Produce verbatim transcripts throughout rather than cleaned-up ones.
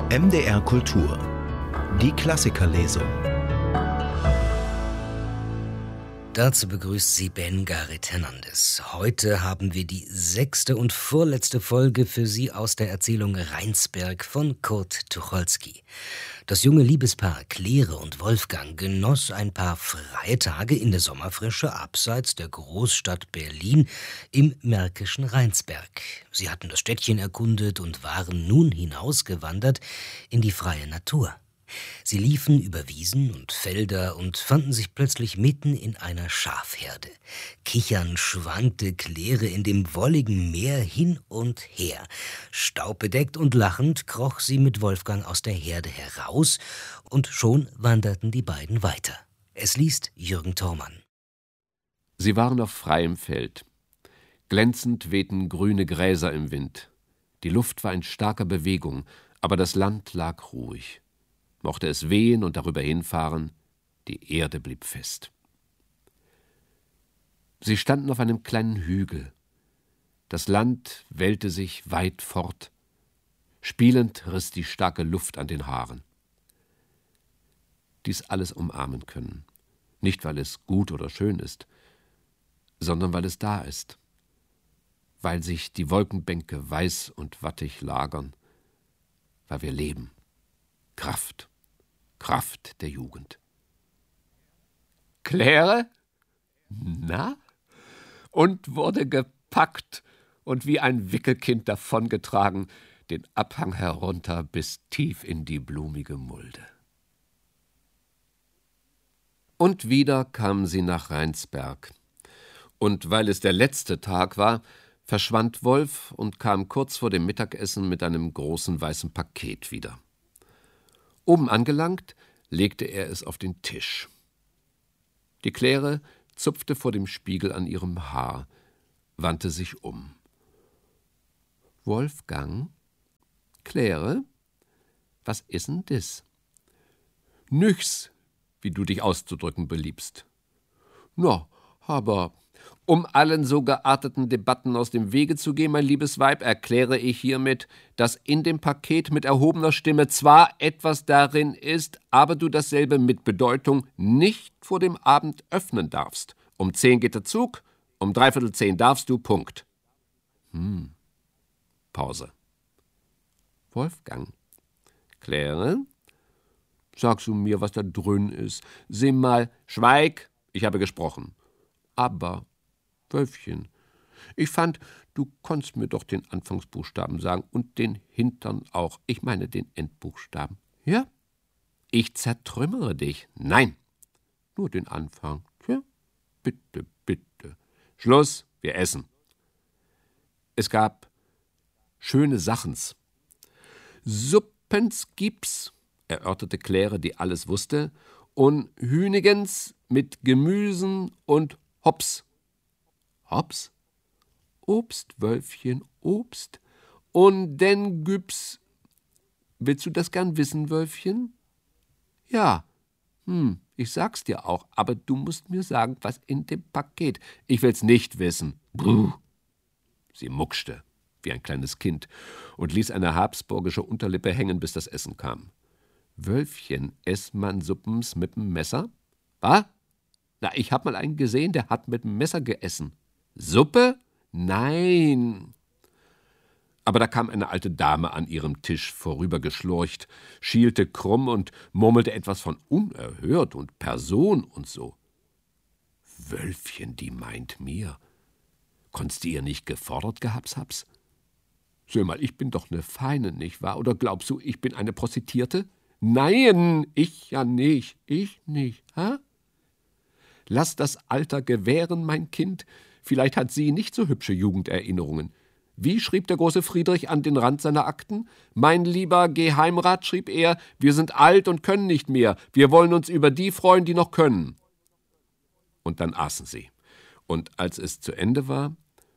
M D R Kultur. Die Klassikerlesung. Dazu begrüßt sie Ben Gareth Hernandez. Heute haben wir die sechste und vorletzte Folge für Sie aus der Erzählung Rheinsberg von Kurt Tucholsky. Das junge Liebespaar Claire und Wolfgang genoss ein paar freie Tage in der Sommerfrische abseits der Großstadt Berlin im märkischen Rheinsberg. Sie hatten das Städtchen erkundet und waren nun hinausgewandert in die freie Natur. Sie liefen über Wiesen und Felder und fanden sich plötzlich mitten in einer Schafherde. Kichernd schwankte Claire in dem wolligen Meer hin und her. Staubbedeckt und lachend kroch sie mit Wolfgang aus der Herde heraus, und schon wanderten die beiden weiter. Es liest Jürgen Thormann. Sie waren auf freiem Feld. Glänzend wehten grüne Gräser im Wind. Die Luft war in starker Bewegung, aber das Land lag ruhig. Mochte es wehen und darüber hinfahren, die Erde blieb fest. Sie standen auf einem kleinen Hügel. Das Land wellte sich weit fort. Spielend riss die starke Luft an den Haaren. Dies alles umarmen können, nicht weil es gut oder schön ist, sondern weil es da ist, weil sich die Wolkenbänke weiß und wattig lagern, weil wir leben. Kraft, Kraft der Jugend. Claire? Na? Und wurde gepackt und wie ein Wickelkind davongetragen, den Abhang herunter bis tief in die blumige Mulde. Und wieder kamen sie nach Rheinsberg. Und weil es der letzte Tag war, verschwand Wolf und kam kurz vor dem Mittagessen mit einem großen weißen Paket wieder. Oben angelangt, legte er es auf den Tisch. Die Claire zupfte vor dem Spiegel an ihrem Haar, wandte sich um. »Wolfgang? Claire? Was ist denn das?« »Nüchs, wie du dich auszudrücken beliebst.« »Na, aber um allen so gearteten Debatten aus dem Wege zu gehen, mein liebes Weib, erkläre ich hiermit, dass in dem Paket mit erhobener Stimme zwar etwas darin ist, aber du dasselbe mit Bedeutung nicht vor dem Abend öffnen darfst. Um zehn geht der Zug, um dreiviertel zehn darfst du, Punkt.« Hm. Pause. »Wolfgang, Claire, sagst du mir, was da drin ist? Seh mal, schweig, ich habe gesprochen. Aber, Wölfchen, ich fand, du konntest mir doch den Anfangsbuchstaben sagen und den Hintern auch. Ich meine den Endbuchstaben. Ja? Ich zertrümmere dich. Nein, nur den Anfang. Ja? Bitte, bitte. Schluss, wir essen. Es gab schöne Sachens. Suppens gibt's, erörterte Claire, die alles wusste, und Hühnigens mit Gemüsen und Hops. Hops? Obst, Wölfchen, Obst. Und denn güb's. Willst du das gern wissen, Wölfchen? Ja. Hm, ich sag's dir auch, aber du musst mir sagen, was in dem Paket. Ich will's nicht wissen. Bruh. Sie muckschte, wie ein kleines Kind, und ließ eine habsburgische Unterlippe hängen, bis das Essen kam. Wölfchen, ess man Suppens mit'm Messer? Was? Na, ich hab mal einen gesehen, der hat mit dem Messer geessen. Suppe? Nein. Aber da kam eine alte Dame an ihrem Tisch vorübergeschlurcht, schielte krumm und murmelte etwas von unerhört und Person und so. Wölfchen, die meint mir. Konntest du ihr nicht gefordert gehabt, hab's? Sag mal, ich bin doch ne Feine, nicht wahr? Oder glaubst du, ich bin eine Prostituierte? Nein, ich ja nicht, ich nicht, ha? Lass das Alter gewähren, mein Kind. Vielleicht hat sie nicht so hübsche Jugenderinnerungen. Wie schrieb der große Friedrich an den Rand seiner Akten? Mein lieber Geheimrat, schrieb er, wir sind alt und können nicht mehr. Wir wollen uns über die freuen, die noch können. Und dann aßen sie. Und als es zu Ende war,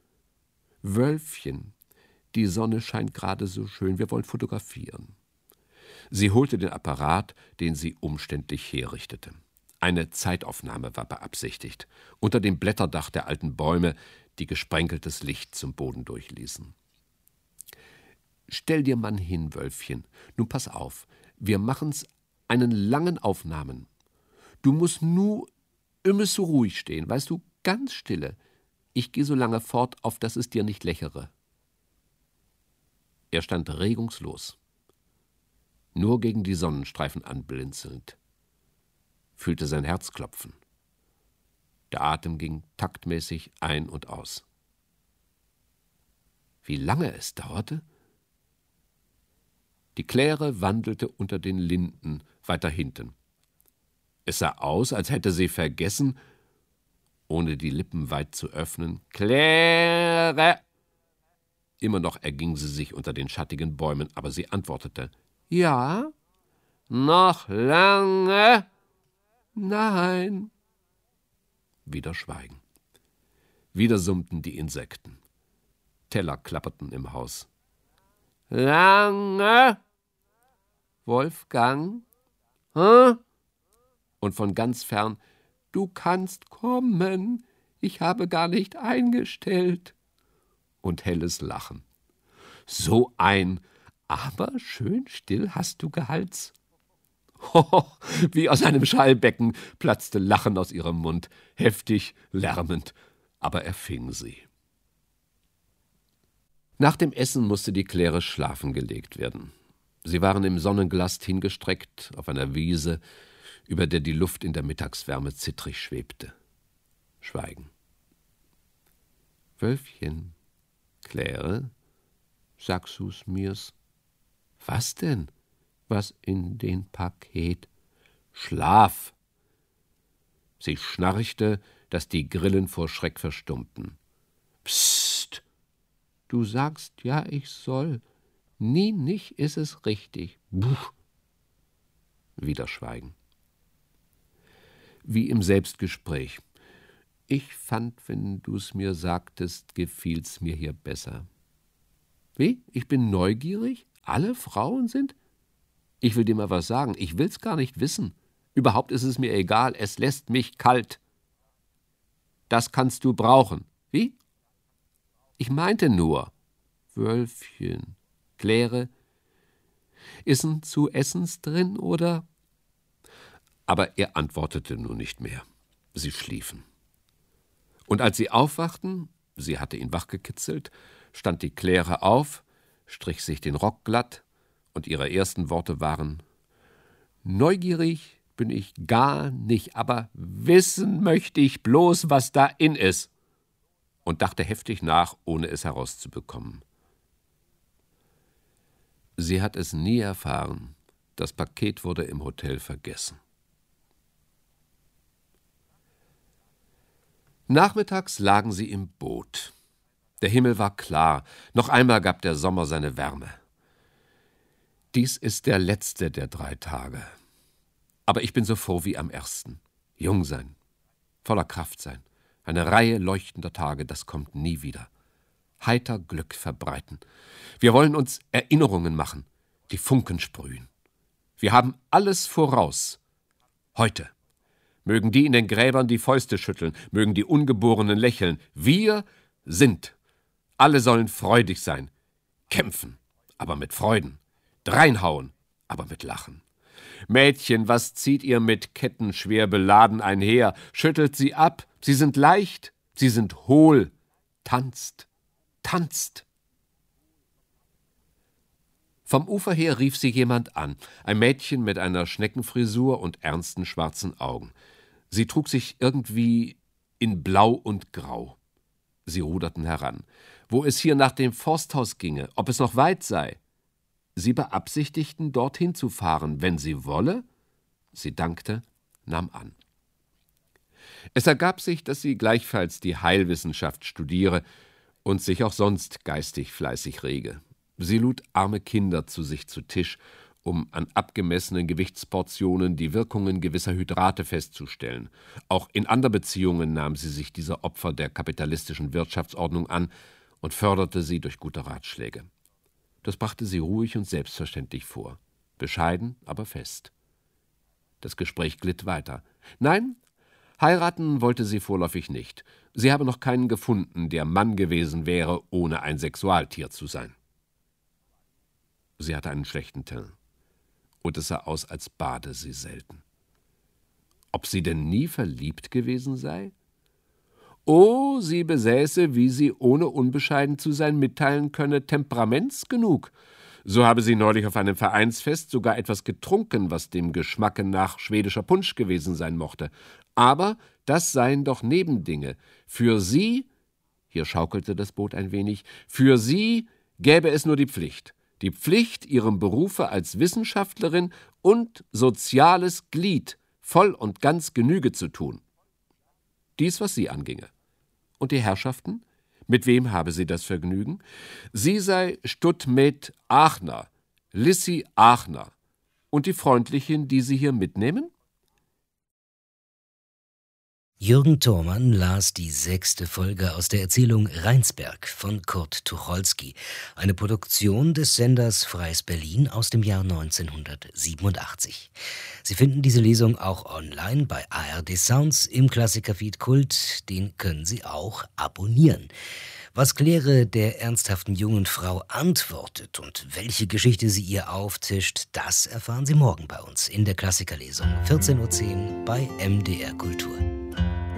Wölfchen, die Sonne scheint gerade so schön, wir wollen fotografieren. Sie holte den Apparat, den sie umständlich herrichtete. Eine Zeitaufnahme war beabsichtigt, unter dem Blätterdach der alten Bäume, die gesprenkeltes Licht zum Boden durchließen. Stell dir Mann hin, Wölfchen. Nun pass auf, wir machen's einen langen Aufnahmen. Du musst nu immer so ruhig stehen, weißt du, ganz stille. Ich geh so lange fort, auf dass es dir nicht lächere. Er stand regungslos, nur gegen die Sonnenstreifen anblinzelnd, fühlte sein Herz klopfen. Der Atem ging taktmäßig ein und aus. Wie lange es dauerte? Die Claire wandelte unter den Linden weiter hinten. Es sah aus, als hätte sie vergessen, ohne die Lippen weit zu öffnen, »Claire!« Immer noch erging sie sich unter den schattigen Bäumen, aber sie antwortete, »Ja? Noch lange? Nein.« Wieder Schweigen. Wieder summten die Insekten. Teller klapperten im Haus. »Lange? Wolfgang? Hä?« Und von ganz fern, »Du kannst kommen, ich habe gar nicht eingestellt.« Und helles Lachen. So ein, aber schön still hast du Gehalts. Hoho, wie aus einem Schallbecken platzte Lachen aus ihrem Mund, heftig, lärmend, aber er fing sie. Nach dem Essen musste die Claire schlafen gelegt werden. Sie waren im Sonnenglast hingestreckt auf einer Wiese, über der die Luft in der Mittagswärme zittrig schwebte. Schweigen. »Wölfchen, Claire, sagst du's mir's?« »Was denn?« »Was in den Paket?« »Schlaf!« Sie schnarchte, dass die Grillen vor Schreck verstummten. »Psst! Du sagst ja, ich soll. Nie nicht ist es richtig. Buch!« Wieder Schweigen. Wie im Selbstgespräch. »Ich fand, wenn du's mir sagtest, gefiel's mir hier besser.« »Wie? Ich bin neugierig? Alle Frauen sind?« »Ich will dir mal was sagen. Ich will's gar nicht wissen. Überhaupt ist es mir egal. Es lässt mich kalt. Das kannst du brauchen.« »Wie?« »Ich meinte nur.« »Wölfchen, Claire, is'n zu Essens drin, oder?« Aber er antwortete nun nicht mehr. Sie schliefen. Und als sie aufwachten, sie hatte ihn wachgekitzelt, stand die Claire auf, strich sich den Rock glatt, und ihre ersten Worte waren, »Neugierig bin ich gar nicht, aber wissen möchte ich bloß, was da in ist«, und dachte heftig nach, ohne es herauszubekommen. Sie hat es nie erfahren. Das Paket wurde im Hotel vergessen. Nachmittags lagen sie im Boot. Der Himmel war klar. Noch einmal gab der Sommer seine Wärme. Dies ist der letzte der drei Tage. Aber ich bin so froh wie am ersten. Jung sein, voller Kraft sein. Eine Reihe leuchtender Tage, das kommt nie wieder. Heiter Glück verbreiten. Wir wollen uns Erinnerungen machen, die Funken sprühen. Wir haben alles voraus. Heute. Mögen die in den Gräbern die Fäuste schütteln, mögen die Ungeborenen lächeln. Wir sind. Alle sollen freudig sein. Kämpfen, aber mit Freuden. Dreinhauen, aber mit Lachen. Mädchen, was zieht ihr mit Ketten schwer beladen einher? Schüttelt sie ab, sie sind leicht, sie sind hohl. Tanzt, tanzt. Vom Ufer her rief sie jemand an, ein Mädchen mit einer Schneckenfrisur und ernsten schwarzen Augen. Sie trug sich irgendwie in Blau und Grau. Sie ruderten heran. Wo es hier nach dem Forsthaus ginge, ob es noch weit sei. Sie beabsichtigten, dorthin zu fahren, wenn sie wolle. Sie dankte, nahm an. Es ergab sich, dass sie gleichfalls die Heilwissenschaft studiere und sich auch sonst geistig fleißig rege. Sie lud arme Kinder zu sich zu Tisch, um an abgemessenen Gewichtsportionen die Wirkungen gewisser Hydrate festzustellen. Auch in anderen Beziehungen nahm sie sich dieser Opfer der kapitalistischen Wirtschaftsordnung an und förderte sie durch gute Ratschläge. Das brachte sie ruhig und selbstverständlich vor, bescheiden, aber fest. Das Gespräch glitt weiter. Nein, heiraten wollte sie vorläufig nicht. Sie habe noch keinen gefunden, der Mann gewesen wäre, ohne ein Sexualtier zu sein. Sie hatte einen schlechten Teint. Und es sah aus, als bade sie selten. Ob sie denn nie verliebt gewesen sei? Oh, sie besäße, wie sie, ohne unbescheiden zu sein, mitteilen könne, Temperaments genug. So habe sie neulich auf einem Vereinsfest sogar etwas getrunken, was dem Geschmacke nach schwedischer Punsch gewesen sein mochte. Aber das seien doch Nebendinge. Für sie, hier schaukelte das Boot ein wenig, für sie gäbe es nur die Pflicht. Die Pflicht, ihrem Berufe als Wissenschaftlerin und soziales Glied voll und ganz Genüge zu tun. Dies, was sie anginge. Und die Herrschaften? Mit wem habe sie das Vergnügen? Sie sei Stuttmet Aachner, Lissy Aachner. Und die Freundlichen, die sie hier mitnehmen? Jürgen Thormann las die sechste Folge aus der Erzählung Rheinsberg von Kurt Tucholsky, eine Produktion des Senders Freies Berlin aus dem Jahr neunzehnhundertsiebenundachtzig. Sie finden diese Lesung auch online bei A R D Sounds im Klassikerfeed Kult, den können Sie auch abonnieren. Was Claire der ernsthaften jungen Frau antwortet und welche Geschichte sie ihr auftischt, das erfahren Sie morgen bei uns in der Klassikerlesung, vierzehn Uhr zehn bei M D R Kultur.